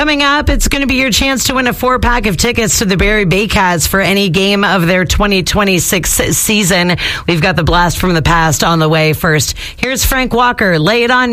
Coming up, it's going to be your chance to win a 4-pack of tickets to the Barrie Baycats for any game of their 2026 season. We've got the blast from the past on the way first. Here's Frank Walker. Lay it on me.